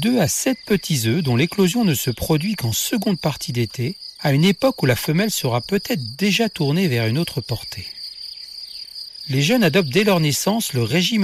2 à 7 petits œufs dont l'éclosion ne se produit qu'en seconde partie d'été, à une époque où la femelle sera peut-être déjà tournée vers une autre portée. Les jeunes adoptent dès leur naissance le régime